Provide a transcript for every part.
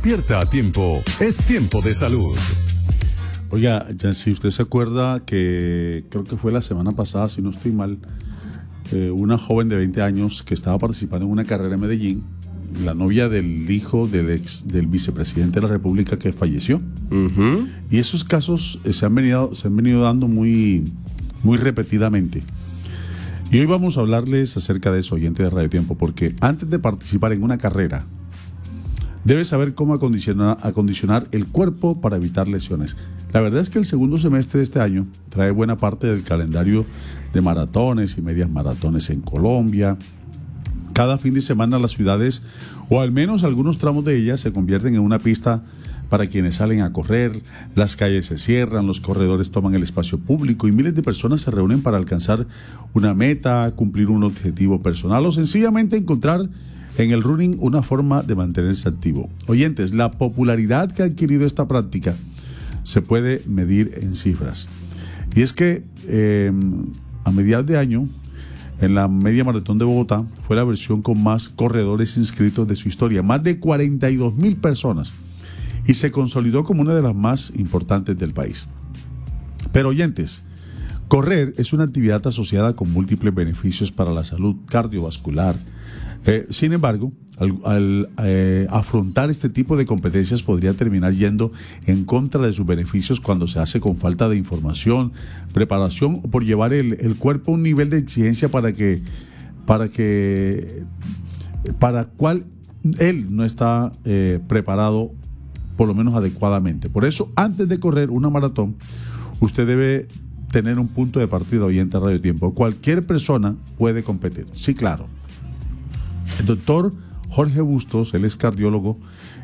Despierta a tiempo. Es tiempo de salud. Oiga, ya si usted se acuerda que creo que fue la semana pasada, si no estoy mal, una joven de 20 años que estaba participando en una carrera en Medellín, la novia del hijo del vicepresidente de la República que falleció. Uh-huh. Y esos casos se han venido dando muy repetidamente. Y hoy vamos a hablarles acerca de eso, oyente de Radio Tiempo, porque antes de participar en una carrera, debes saber cómo acondicionar el cuerpo para evitar lesiones. La verdad es que el segundo semestre de este año trae buena parte del calendario de maratones y medias maratones en Colombia. Cada fin de semana las ciudades, o al menos algunos tramos de ellas, se convierten en una pista para quienes salen a correr. Las calles se cierran, los corredores toman el espacio público y miles de personas se reúnen para alcanzar una meta, cumplir un objetivo personal o sencillamente encontrar en el running una forma de mantenerse activo. Oyentes, la popularidad que ha adquirido esta práctica se puede medir en cifras. Y es que a mediados de año, en la media maratón de Bogotá, fue la versión con más corredores inscritos de su historia, más de 42,000 personas, y se consolidó como una de las más importantes del país. Pero oyentes, correr es una actividad asociada con múltiples beneficios para la salud cardiovascular. Sin embargo, al afrontar este tipo de competencias podría terminar yendo en contra de sus beneficios cuando se hace con falta de información, preparación o por llevar el cuerpo a un nivel de exigencia para cual él no está preparado, por lo menos adecuadamente. Por eso, antes de correr una maratón, usted debe tener un punto de partida, oyente Radio Tiempo. Cualquier persona puede competir. Sí, claro. El doctor Jorge Bustos, él es cardiólogo,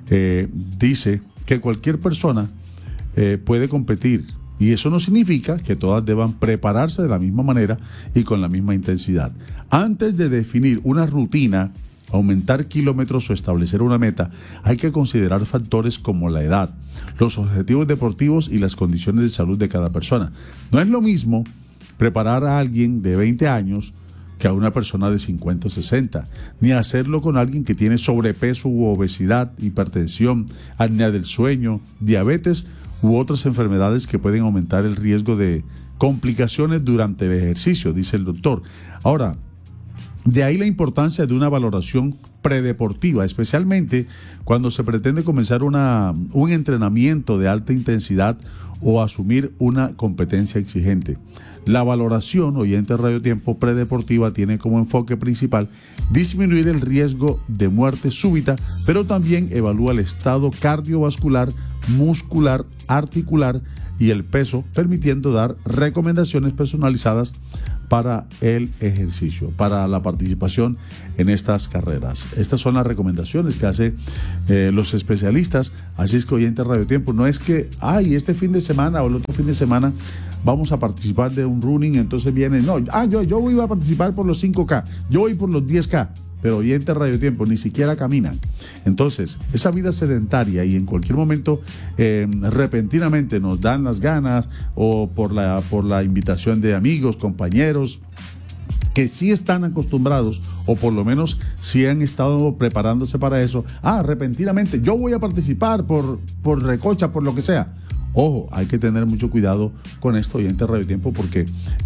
dice que cualquier persona puede competir, y eso no significa que todas deban prepararse de la misma manera y con la misma intensidad. Antes de definir una rutina, aumentar kilómetros o establecer una meta, hay que considerar factores como la edad, los objetivos deportivos y las condiciones de salud de cada persona. No es lo mismo preparar a alguien de 20 años que a una persona de 50 o 60, ni hacerlo con alguien que tiene sobrepeso u obesidad, hipertensión, apnea del sueño, diabetes u otras enfermedades que pueden aumentar el riesgo de complicaciones durante el ejercicio, dice el doctor. Ahora, de ahí la importancia de una valoración predeportiva, especialmente cuando se pretende comenzar un entrenamiento de alta intensidad o asumir una competencia exigente. La valoración, oyente Radio Tiempo, predeportiva tiene como enfoque principal disminuir el riesgo de muerte súbita, pero también evalúa el estado cardiovascular, muscular, articular y el peso, permitiendo dar recomendaciones personalizadas para el ejercicio, para la participación en estas carreras. Estas son las recomendaciones que hacen los especialistas. Así es que, oyente Radio Tiempo, no es que, este fin de semana o el otro fin de semana vamos a participar de un running, entonces viene, yo voy a participar por los 5K, yo voy por los 10K. Pero oyente Radio Tiempo, ni siquiera caminan. Entonces, esa vida sedentaria y en cualquier momento repentinamente nos dan las ganas o por la invitación de amigos, compañeros que sí están acostumbrados o por lo menos sí han estado preparándose para eso. Repentinamente, yo voy a participar por recocha, por lo que sea. Ojo, hay que tener mucho cuidado con esto, oyente Radio Tiempo, porque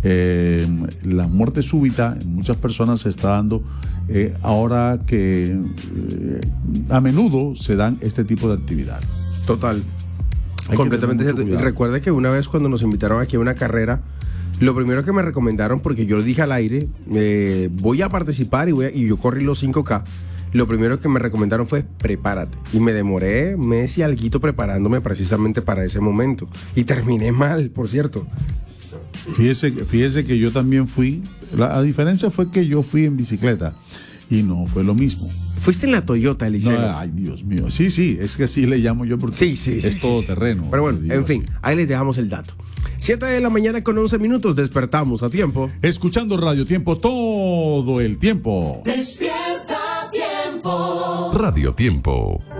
la muerte súbita en muchas personas se está dando ahora que a menudo se dan este tipo de actividad. Total. Completamente cierto. Y recuerde que una vez cuando nos invitaron aquí a una carrera, lo primero que me recomendaron, porque yo lo dije al aire, voy a participar y yo corrí los 5K. Lo primero que me recomendaron fue prepárate. Y me demoré mes y alguito preparándome precisamente para ese momento. Y terminé mal, por cierto. Fíjese que yo también fui. La diferencia fue que yo fui en bicicleta y no fue lo mismo. Fuiste en la Toyota, Eliseo. No, ay, Dios mío. Sí, es que así le llamo yo porque es todoterreno. Pero bueno, en fin, ahí les dejamos el dato. 7 de la mañana con 11 minutos, despertamos a tiempo. Escuchando Radio Tiempo todo el tiempo. Despierta a tiempo. Radio Tiempo.